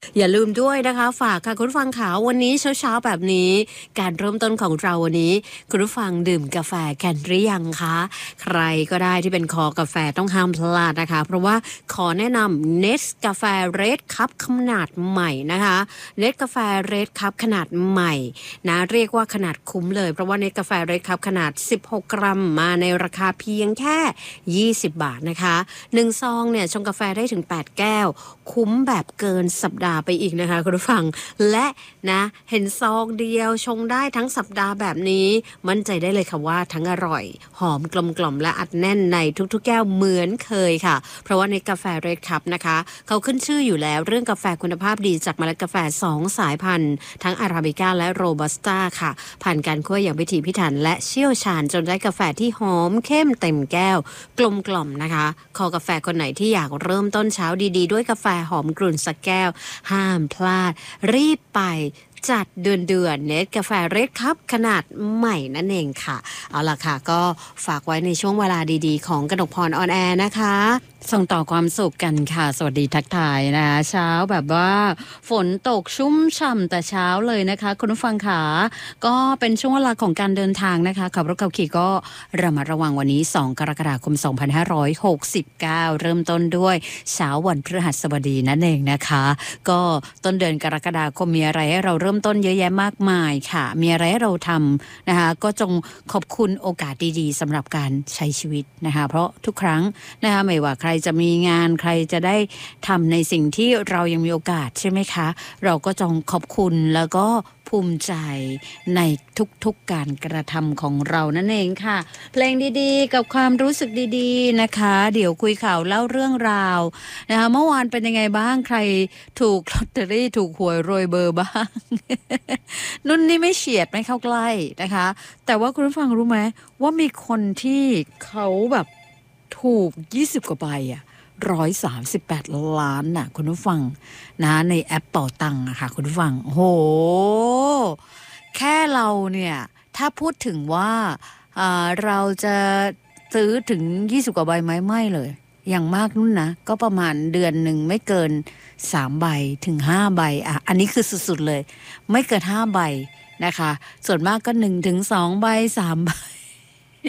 อย่าลืมด้วยนะคะฝากค่ะคุณผู้ฟังขาวันนี้เช้าๆแบบนี้การเริ่มต้นของเราวันนี้คุณผู้ฟังดื่มกาแฟกันหรือยังคะใครก็ได้ที่เป็นคอกาแฟต้องห้ามพลาดนะคะเพราะว่าขอแนะนำ Nest กาแฟ Red Cup ขนาดใหม่นะคะ Nest กาแฟ Red Cup ขนาดใหม่นะเรียกว่าขนาดคุ้มเลยเพราะว่า Nest กาแฟ Red Cup ขนาด16กรัมมาในราคาเพียงแค่20บาทนะคะ1ซองเนี่ยชงกาแฟได้ถึง8แก้วคุ้มแบบเกินสัปดาห์ไปอีกนะคะคุณผู้ฟังและนะเห็นซองเดียวชงได้ทั้งสัปดาห์แบบนี้มั่นใจได้เลยค่ะว่าทั้งอร่อยหอมกลมกล่อมและอัดแน่นในทุกๆแก้วเหมือนเคยค่ะเพราะว่าในกาแฟ Red Cup นะคะเขาขึ้นชื่ออยู่แล้วเรื่องกาแฟคุณภาพดีจากเมล็ดกาแฟ2สายพันธุ์ทั้งอาราบิก้าและโรบัสต้าค่ะผ่านการคั่วอย่างพิถีพิถันและเชี่ยวชาญจนได้กาแฟที่หอมเข้มเต็มแก้วกลมกล่อมนะคะคอกาแฟคนไหนที่อยากเริ่มต้นเช้าดีๆด้วยกาแฟหอมกลุ่นสักแก้วห้ามพลาดรีบไปจัดเดือนเนสกาแฟเรดคัพขนาดใหม่นั่นเองค่ะเอาล่ะค่ะก็ฝากไว้ในช่วงเวลาดีๆของกนกพรออนแอร์นะคะส่งต่อความสุขกันค่ะสวัสดีทักทายนะคะเช้าแบบว่าฝนตกชุ่มฉ่ำแต่เช้าเลยนะคะคุณผู้ฟังค่ะก็เป็นช่วงเวลาของการเดินทางนะคะขับรถขับขี่ก็ระมัดระวังวันนี้2กรกฎาคม2569เริ่มต้นด้วยเช้าวันพฤหัสบดีนั่นเองนะคะก็ต้นเดือนกรกฎาคมมีอะไรให้เราเริ่มต้นเยอะแยะมากมายค่ะมีอะไรให้เราทำนะคะก็จงขอบคุณโอกาสดีๆสำหรับการใช้ชีวิตนะคะเพราะทุกครั้งนะคะไม่ว่าใครจะมีงานใครจะได้ทำในสิ่งที่เรายังมีโอกาสใช่ไหมคะเราก็จงขอบคุณแล้วก็ภูมิใจในทุกๆการกระทำของเรานั่นเองค่ะเพลงดีๆกับความรู้สึกดีๆนะคะเดี๋ยวคุยข่าวเล่าเรื่องราวนะคะเมื่อวานเป็นยังไงบ้างใครถูกลอตเตอรี่ถูกหวยโรยเบอร์บ้าง นุ่นนี่ไม่เฉียดไม่เข้าใกล้นะคะแต่ว่าคุณผู้ฟังรู้ไหมว่ามีคนที่เขาแบบถูก20กว่าใบอะ138ล้านน่ะคุณผู้ฟังนะในแอปเป่าตังค์อะค่ะคุณผู้ฟังโหแค่เราเนี่ยถ้าพูดถึงว่าเราจะซื้อถึง20กว่าใบไหมไม่เลยอย่างมากนู่นนะก็ประมาณเดือนหนึ่งไม่เกิน3ใบถึง5ใบอ่ะอันนี้คือสุดๆเลยไม่เกิน5ใบนะคะส่วนมากก็1ถึง2ใบ3ใบ